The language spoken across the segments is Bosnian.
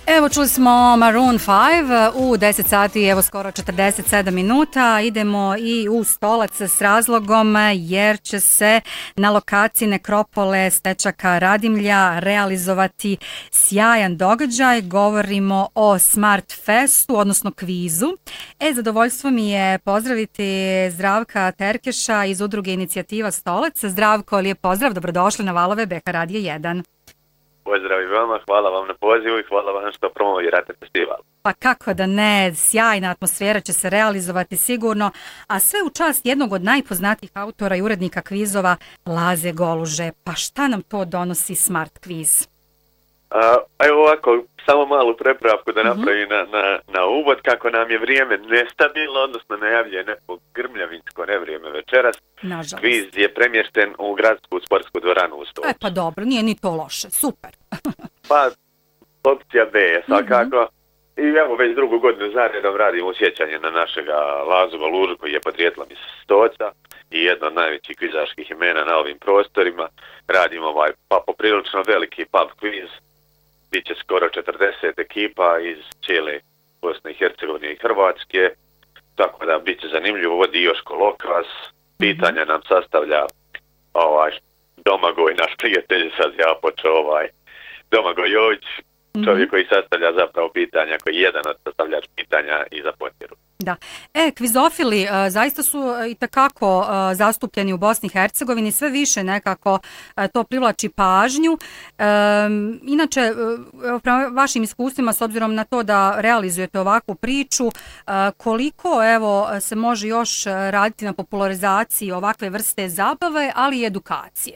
Evo čuli smo Maroon 5 u 10 sati, evo skoro 47 minuta. Idemo i u Stolac s razlogom jer će se na lokaciji nekropole Stečaka Radimlja realizovati sjajan događaj. Govorimo o Smart Festu, odnosno kvizu. Zadovoljstvo mi je pozdraviti Zdravka Terkeša iz udruge Inicijativa Stolac. Zdravko, lijep pozdrav, dobrodošli na valove BH Radija 1. Pozdrav i vama, hvala vam na pozivu i hvala vam što promovirate festival. Pa kako da ne, sjajna atmosfera će se realizovati sigurno, a sve u čast jednog od najpoznatijih autora i urednika kvizova, Laze Goluže. Pa šta nam to donosi Smart Kviz? Evo ovako, samo malu prepravku da napravim na uvod, kako nam je vrijeme nestabilno, odnosno najavljuje neko grmljavinsko nevrijeme večeras. Nažalost. Kviz je premješten u gradsku sportsku dvoranu u Stolcu. Pa dobro, nije ni to loše, super. Pa, opcija B je svakako. I evo već drugu godinu zaredom radimo sjećanje na našega Lazu Golužu koji je podrijetlom iz Stoca i jedno od najvećih kvizaških imena na ovim prostorima. Radimo pa poprilično veliki pub kviz. Biće skoro 40 ekipa iz cijele Bosne i Hercegovine i Hrvatske, tako da biće zanimljivo. Vodi Joško Lokas, pitanja nam sastavlja Domagoj, naš prijatelj, sad ja počeo Domagoj Jović, čovjek koji sastavlja zapravo pitanja, koji je jedan od sastavljač pitanja i za potjeru. Da. Kvizofili zaista su i takako zastupljeni u Bosni i Hercegovini, sve više nekako to privlači pažnju. Inače, prema vašim iskustvima, s obzirom na to da realizujete ovakvu priču, koliko se može još raditi na popularizaciji ovakve vrste zabave, ali i edukacije?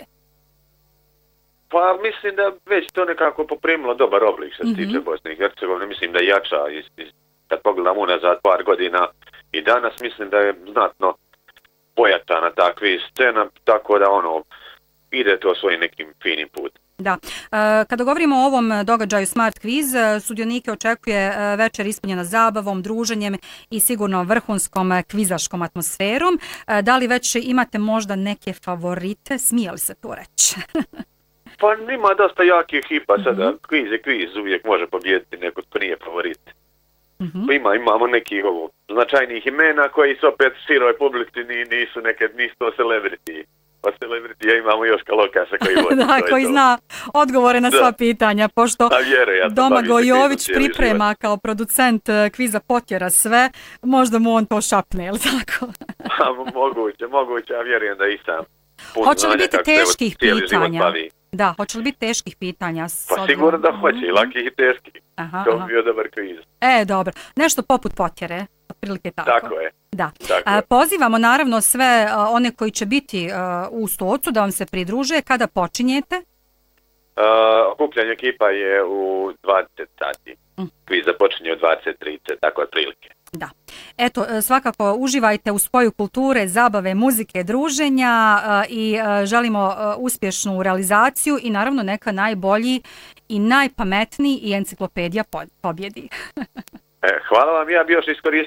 Pa mislim da već to nekako poprimilo dobar oblik što se tiče Bosne i Hercegovine. Mislim da je jača kad pogledam unazad par godina i danas, mislim da je znatno pojatana takva scena, tako da ide to svojim nekim finim putem. Da. Kada govorimo o ovom događaju Smart Quiz, sudionike očekuje večer ispunjena zabavom, druženjem i sigurno vrhunskom kvizaškom atmosferom. Da li već imate možda neke favorite? Smije li se to reći? Pa ima dosta jakih ekipa sada. Kviz je kviz, uvijek može pobijediti neko ko nije favorit. Imamo nekih značajnih imena koji su opet široj publici, nisu to celebrity. Od celebrity imamo Joška Lokasa koji vodi. Da, koji zna odgovore na sva pitanja, pošto Domagoj Jović priprema kao producent kviza Potjera sve, možda mu on to šapne, je li tako? Moguće, ja vjerujem da i sam. Hoće li biti teških pitanja? Da, hoće li biti teških pitanja? Pa sigurno da hoće, i lakih i teških. To bi bio dobar kviz. Dobro. Nešto poput Potjere, otprilike tako. Tako je. Da. Pozivamo naravno sve one koji će biti u Stocu da vam se pridruže. Kada počinjete? Okupljanje ekipa je u 20 sati. Kviz započinje u 20:30, tako otprilike. Da. Eto, svakako uživajte u spoju kulture, zabave, muzike, druženja i želimo uspješnu realizaciju i naravno neka najbolji i najpametniji i enciklopedija pobjedi. Hvala vam, ja bi još iskoristio